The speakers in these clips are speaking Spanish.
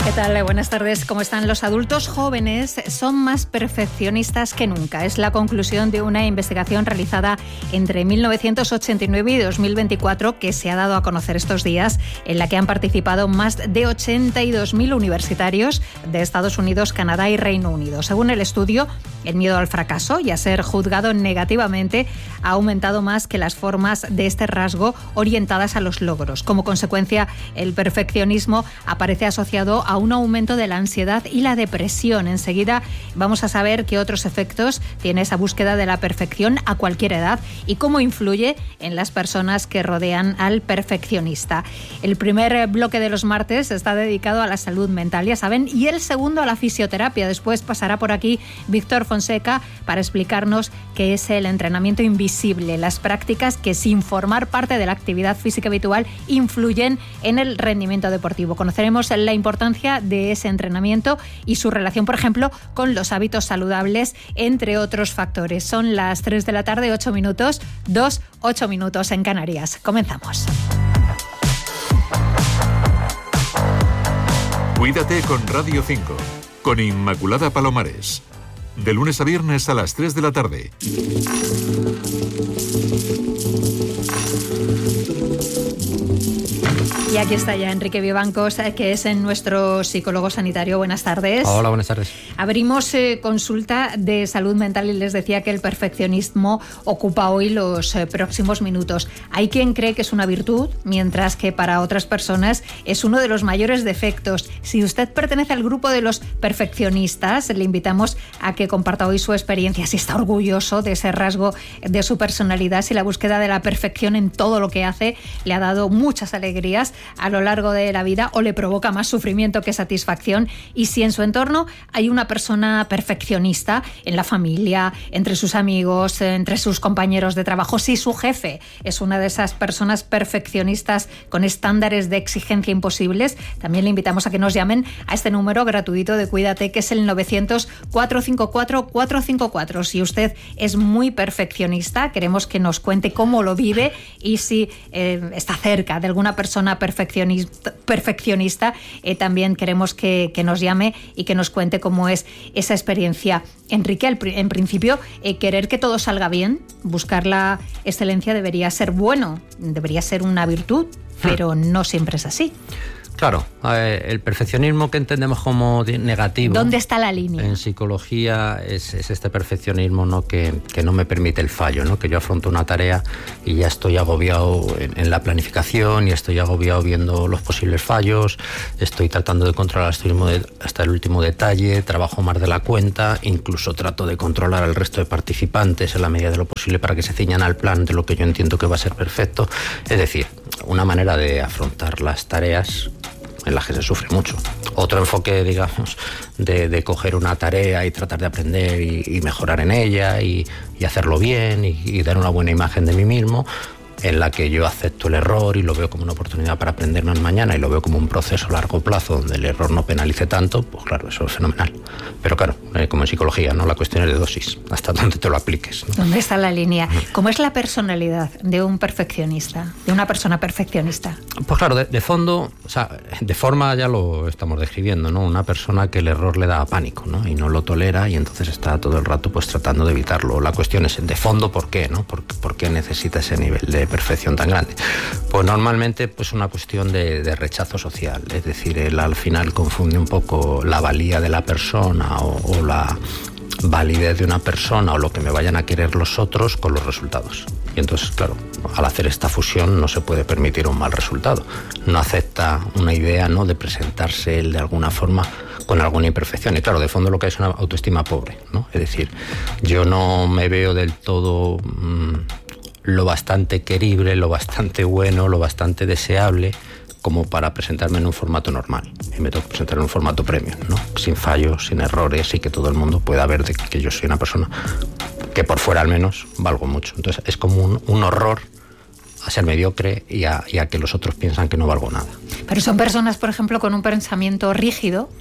¿Qué tal? Buenas tardes. ¿Cómo están? Los adultos jóvenes son más perfeccionistas que nunca. Es la conclusión de una investigación realizada entre 1989 y 2024 que se ha dado a conocer estos días, en la que han participado más de 82.000 universitarios de Estados Unidos, Canadá y Reino Unido. Según el estudio, el miedo al fracaso y a ser juzgado negativamente ha aumentado más que las formas de este rasgo orientadas a los logros. Como consecuencia, el perfeccionismo aparece asociado a un aumento de la ansiedad y la depresión. Enseguida vamos a saber qué otros efectos tiene esa búsqueda de la perfección a cualquier edad y cómo influye en las personas que rodean al perfeccionista. El primer bloque de los martes está dedicado a la salud mental, ya saben, y el segundo a la fisioterapia. Después pasará por aquí Víctor Fonseca para explicarnos qué es el entrenamiento invisible, las prácticas que sin formar parte de la actividad física habitual influyen en el rendimiento deportivo. Conoceremos la importancia de ese entrenamiento y su relación, por ejemplo, con los hábitos saludables, entre otros factores. Son las 3 de la tarde, 8 minutos, 8 minutos en Canarias. Comenzamos. Cuídate con Radio 5, con Inmaculada Palomares. De lunes a viernes a las 3 de la tarde. Y aquí está ya Enrique Vivancos, que es nuestro psicólogo sanitario. Buenas tardes. Hola, buenas tardes. Abrimos consulta de salud mental y les decía que el perfeccionismo ocupa hoy los próximos minutos. Hay quien cree que es una virtud, mientras que para otras personas es uno de los mayores defectos. Si usted pertenece al grupo de los perfeccionistas, le invitamos a que comparta hoy su experiencia, si está orgulloso de ese rasgo de su personalidad, si la búsqueda de la perfección en todo lo que hace le ha dado muchas alegrías a lo largo de la vida o le provoca más sufrimiento que satisfacción, y si en su entorno hay una persona perfeccionista, en la familia, entre sus amigos, entre sus compañeros de trabajo, si su jefe es una de esas personas perfeccionistas con estándares de exigencia imposibles, también le invitamos a que nos llamen a este número gratuito de Cuídate, que es el 900-454-454. Si usted es muy perfeccionista, queremos que nos cuente cómo lo vive y si está cerca de alguna persona perfeccionista, también queremos que nos llame y que nos cuente cómo es esa experiencia. Enrique, en principio, querer que todo salga bien, buscar la excelencia debería ser bueno, debería ser una virtud, pero no siempre es así. Claro, el perfeccionismo que entendemos como negativo. ¿Dónde está la línea? En psicología es este perfeccionismo, ¿no? que no me permite el fallo, ¿no? Que yo afronto una tarea y ya estoy agobiado en la planificación y estoy agobiado viendo los posibles fallos, estoy tratando de controlar hasta el último detalle, trabajo más de la cuenta, incluso trato de controlar al resto de participantes en la medida de lo posible para que se ciñan al plan de lo que yo entiendo que va a ser perfecto. Es decir, una manera de afrontar las tareas en las que se sufre mucho. Otro enfoque, digamos, de coger una tarea y tratar de aprender y mejorar en ella y hacerlo bien y dar una buena imagen de mí mismo, en la que yo acepto el error y lo veo como una oportunidad para aprender más mañana y lo veo como un proceso a largo plazo donde el error no penalice tanto, pues claro, eso es fenomenal. Pero claro, como en psicología, ¿no? La cuestión es de dosis, hasta dónde te lo apliques, ¿no? ¿Dónde está la línea? ¿Cómo es la personalidad de un perfeccionista, de una persona perfeccionista? Pues claro, de fondo, o sea, de forma ya lo estamos describiendo, ¿no? Una persona que el error le da pánico, ¿no? Y no lo tolera y entonces está todo el rato pues tratando de evitarlo. La cuestión es, de fondo, ¿por qué, no? ¿Por qué necesita ese nivel de perfección tan grande? Pues normalmente pues una cuestión de rechazo social, es decir, él al final confunde un poco la valía de la persona o la validez de una persona o lo que me vayan a querer los otros con los resultados. Y entonces, claro, al hacer esta fusión no se puede permitir un mal resultado. No acepta una idea, ¿no?, de presentarse él de alguna forma con alguna imperfección. Y claro, de fondo lo que hay es una autoestima pobre, ¿no? Es decir, yo no me veo del todo lo bastante querible, lo bastante bueno, lo bastante deseable como para presentarme en un formato normal. Y me tengo que presentar en un formato premium, ¿no? Sin fallos, sin errores y que todo el mundo pueda ver de que yo soy una persona que por fuera al menos valgo mucho. Entonces es como un horror a ser mediocre y a que los otros piensan que no valgo nada. Pero son personas, por ejemplo, con un pensamiento rígido,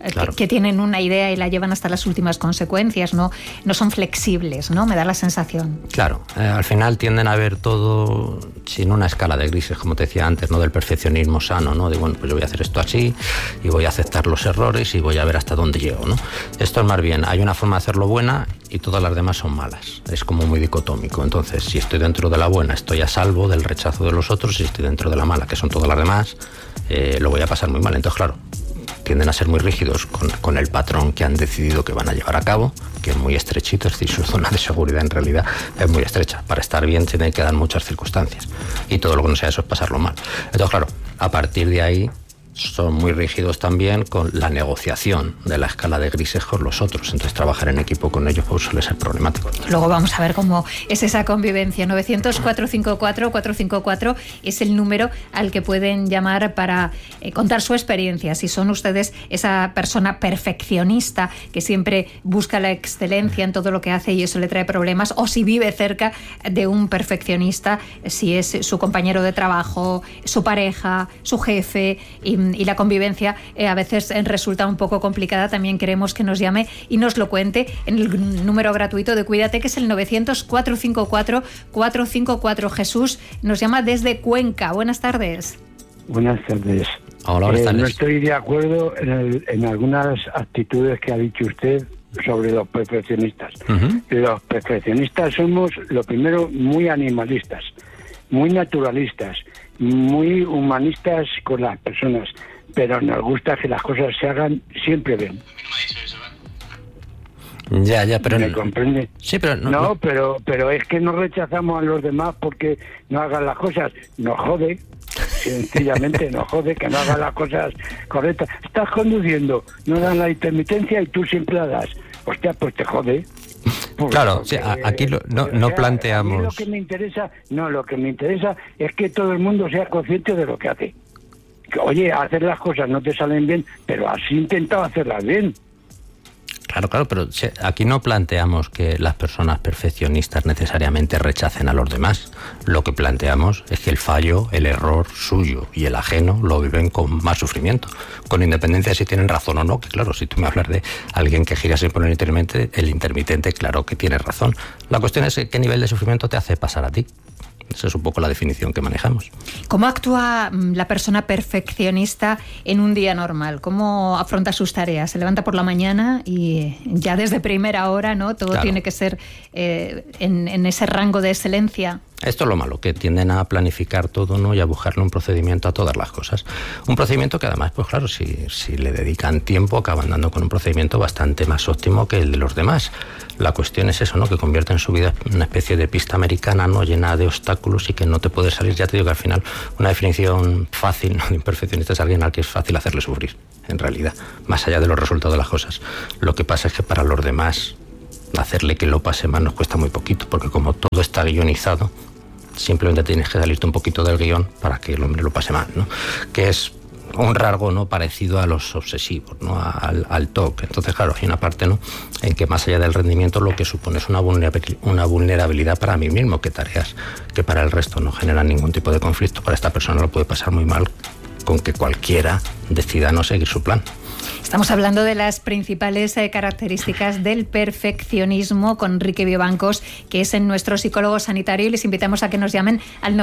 Claro. que tienen una idea y la llevan hasta las últimas consecuencias, no son flexibles, ¿no? Me da la sensación. Claro, al final tienden a ver todo sin una escala de grises, como te decía antes, ¿no? Del perfeccionismo sano, ¿no? De bueno, pues yo voy a hacer esto así y voy a aceptar los errores y voy a ver hasta dónde llego, ¿no? Esto es más bien, hay una forma de hacerlo buena y todas las demás son malas. Es como muy dicotómico. Entonces, si estoy dentro de la buena, estoy a salvo del rechazo de los otros, y si estoy dentro de la mala, que son todas las demás, lo voy a pasar muy mal. Entonces, claro, tienden a ser muy rígidos con el patrón que han decidido que van a llevar a cabo, que es muy estrechito, es decir, su zona de seguridad en realidad es muy estrecha. Para estar bien tienen que dar muchas circunstancias y todo lo que no sea eso es pasarlo mal. Entonces, claro, a partir de ahí son muy rígidos también con la negociación de la escala de grises con los otros. Entonces, trabajar en equipo con ellos pues suele ser problemático. Luego vamos a ver cómo es esa convivencia. 900-454-454 es el número al que pueden llamar para contar su experiencia. Si son ustedes esa persona perfeccionista que siempre busca la excelencia en todo lo que hace y eso le trae problemas, o si vive cerca de un perfeccionista, si es su compañero de trabajo, su pareja, su jefe, y la convivencia a veces resulta un poco complicada. También queremos que nos llame y nos lo cuente en el número gratuito de Cuídate, que es el 900-454-454. Jesús nos llama desde Cuenca. Buenas tardes. Buenas tardes. Hola, buenas tardes. No estoy de acuerdo en algunas actitudes que ha dicho usted sobre los perfeccionistas. Uh-huh. Los perfeccionistas somos, lo primero, muy animalistas, muy naturalistas, muy humanistas con las personas, pero nos gusta que las cosas se hagan siempre bien. Ya, pero ¿Me comprende? Sí, pero no, pero es que no rechazamos a los demás porque no hagan las cosas. Nos jode, sencillamente nos jode que no hagan las cosas correctas. Estás conduciendo, no dan la intermitencia y tú siempre la das. Hostia, pues te jode. Claro, sí, aquí no planteamos. Lo que me interesa es que todo el mundo sea consciente de lo que hace. Que, oye, hacer las cosas no te salen bien, pero has intentado hacerlas bien. Claro, pero aquí no planteamos que las personas perfeccionistas necesariamente rechacen a los demás. Lo que planteamos es que el fallo, el error suyo y el ajeno lo viven con más sufrimiento, con independencia de si tienen razón o no. Que claro, si tú me hablas de alguien que gira siempre el intermitente, claro que tienes razón. La cuestión es qué nivel de sufrimiento te hace pasar a ti. Esa es un poco la definición que manejamos. ¿Cómo actúa la persona perfeccionista en un día normal? ¿Cómo afronta sus tareas? Se levanta por la mañana y ya desde primera hora, ¿no? Todo tiene que ser en ese rango de excelencia. Esto es lo malo, que tienden a planificar todo, ¿no? Y a buscarle un procedimiento a todas las cosas. Un procedimiento que además, pues claro, si le dedican tiempo, acaban dando con un procedimiento bastante más óptimo que el de los demás. La cuestión es eso, ¿no? Que convierten su vida en una especie de pista americana, ¿no? Llena de obstáculos y que no te puedes salir. Ya te digo que al final una definición fácil, ¿no? de imperfeccionista es alguien al que es fácil hacerle sufrir, en realidad, más allá de los resultados de las cosas. Lo que pasa es que para los demás hacerle que lo pase mal nos cuesta muy poquito, porque como todo está guionizado, simplemente tienes que salirte un poquito del guión para que el hombre lo pase mal, ¿no? Que es un rasgo, ¿no? parecido a los obsesivos, ¿no? al TOC. Entonces, claro, hay una parte, ¿no? en que más allá del rendimiento lo que supone es una vulnerabilidad para mí mismo, que tareas que para el resto no generan ningún tipo de conflicto, para esta persona lo puede pasar muy mal con que cualquiera decida no seguir su plan. Estamos hablando de las principales características del perfeccionismo con Enrique Biobancos, que es nuestro psicólogo sanitario, y les invitamos a que nos llamen al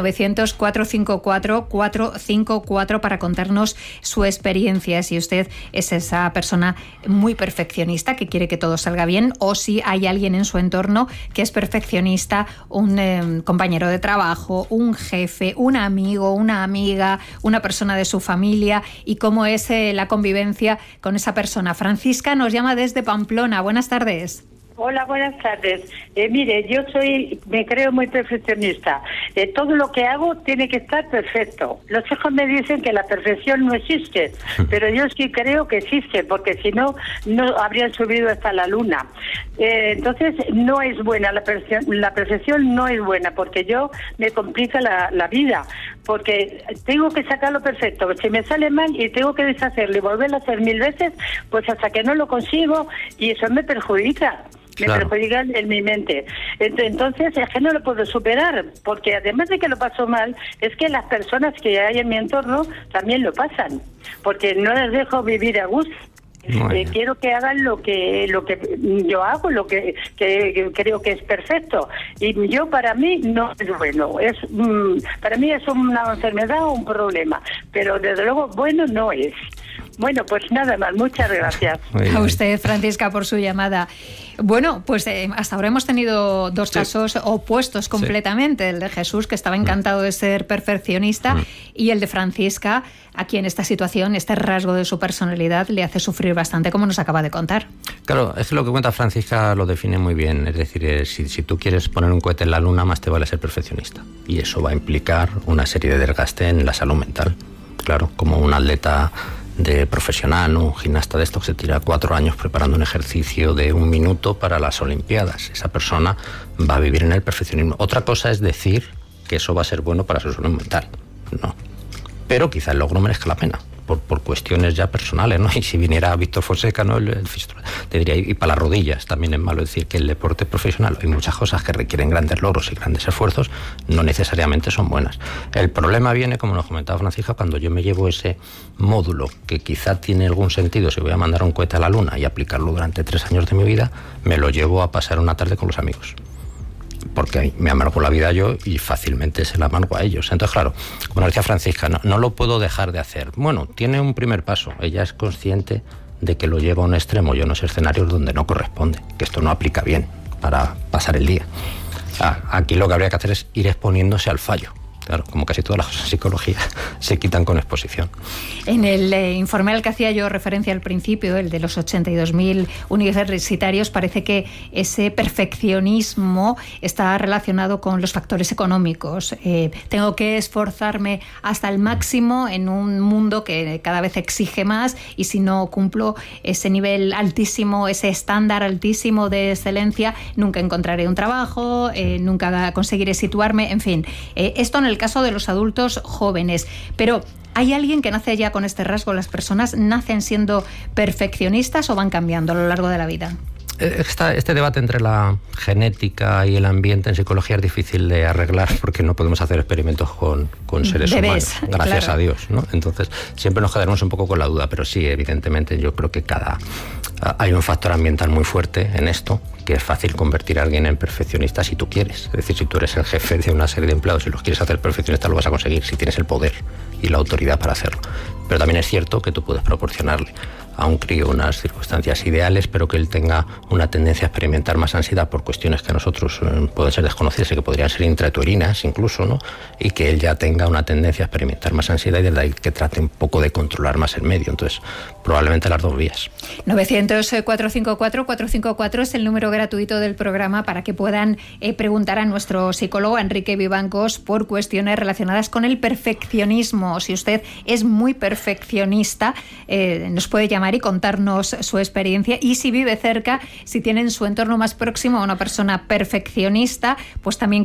900-454-454 para contarnos su experiencia, si usted es esa persona muy perfeccionista que quiere que todo salga bien, o si hay alguien en su entorno que es perfeccionista, un compañero de trabajo, un jefe, un amigo, una amiga, una persona de su familia, y cómo es la convivencia con esa persona. Francisca nos llama desde Pamplona. Buenas tardes. Hola, buenas tardes. Mire, yo me creo muy perfeccionista. Todo lo que hago tiene que estar perfecto. Los hijos me dicen que la perfección no existe, pero yo sí creo que existe, porque si no, no habrían subido hasta la luna. Entonces, no es buena la perfección no es buena, porque yo me complica la vida, porque tengo que sacarlo perfecto. Si me sale mal y tengo que deshacerlo y volverlo a hacer 1000 veces, pues hasta que no lo consigo, y eso me perjudica. Me perjudica en mi mente. Entonces es que no lo puedo superar, porque además de que lo paso mal, es que las personas que hay en mi entorno también lo pasan, porque no les dejo vivir a gusto. Quiero que hagan lo que yo hago, lo que creo que es perfecto. Y yo, para mí, no es bueno. Para mí es una enfermedad o un problema, pero desde luego bueno no es. Bueno, pues nada más, muchas gracias. A usted, Francisca, por su llamada. Bueno, pues hasta ahora hemos tenido dos casos opuestos completamente, el de Jesús, que estaba encantado de ser perfeccionista, y el de Francisca, a quien esta situación, este rasgo de su personalidad le hace sufrir bastante, como nos acaba de contar. Claro, es que lo que cuenta Francisca lo define muy bien. Es decir, si tú quieres poner un cohete en la luna, más te vale ser perfeccionista. Y eso va a implicar una serie de desgaste en la salud mental. Claro, como un atleta de profesional, ¿no? Un gimnasta de estos que se tira 4 años preparando un ejercicio de 1 minuto para las Olimpiadas. Esa persona va a vivir en el perfeccionismo. Otra cosa es decir que eso va a ser bueno para su salud mental. No. Pero quizá el logro merezca la pena, por cuestiones ya personales, ¿no? Y si viniera Víctor Fonseca, ¿no? Te diría, y para las rodillas también es malo decir que el deporte profesional, hay muchas cosas que requieren grandes logros y grandes esfuerzos, no necesariamente son buenas. El problema viene, como nos comentaba Francisca, cuando yo me llevo ese módulo que quizá tiene algún sentido si voy a mandar un cohete a la luna y aplicarlo durante 3 años de mi vida, me lo llevo a pasar una tarde con los amigos. Porque me amargo la vida yo y fácilmente se la amargo a ellos. Entonces, claro, como decía Francisca, no lo puedo dejar de hacer. Bueno, tiene un primer paso. Ella es consciente de que lo lleva a un extremo y a unos escenarios donde no corresponde, que esto no aplica bien para pasar el día. Aquí lo que habría que hacer es ir exponiéndose al fallo. Claro, como casi todas las cosas en psicología se quitan con exposición. En el informe al que hacía yo referencia al principio, el de los 82.000 universitarios, parece que ese perfeccionismo está relacionado con los factores económicos. Tengo que esforzarme hasta el máximo en un mundo que cada vez exige más, y si no cumplo ese nivel altísimo, ese estándar altísimo de excelencia, nunca encontraré un trabajo, nunca conseguiré situarme, en fin. Esto en el caso de los adultos jóvenes, pero ¿hay alguien que nace ya con este rasgo? ¿Las personas nacen siendo perfeccionistas o van cambiando a lo largo de la vida? Este debate entre la genética y el ambiente en psicología es difícil de arreglar porque no podemos hacer experimentos con seres humanos, gracias a Dios, ¿no? Entonces siempre nos quedaremos un poco con la duda, pero sí, evidentemente yo creo que hay un factor ambiental muy fuerte en esto, que es fácil convertir a alguien en perfeccionista si tú quieres. Es decir, si tú eres el jefe de una serie de empleados y los quieres hacer perfeccionistas, lo vas a conseguir si tienes el poder y la autoridad para hacerlo. Pero también es cierto que tú puedes proporcionarle a un crío unas circunstancias ideales, pero que él tenga una tendencia a experimentar más ansiedad por cuestiones que a nosotros pueden ser desconocidas y que podrían ser intrauterinas incluso, ¿no? Y que él ya tenga una tendencia a experimentar más ansiedad y desde ahí que trate un poco de controlar más el medio. Entonces, probablemente las dos vías. 900-454-454 es el número gratuito del programa para que puedan preguntar a nuestro psicólogo Enrique Vivancos por cuestiones relacionadas con el perfeccionismo. Si usted es muy perfeccionista, nos puede llamar y contarnos su experiencia, y si vive cerca, si tiene en su entorno más próximo a una persona perfeccionista, pues también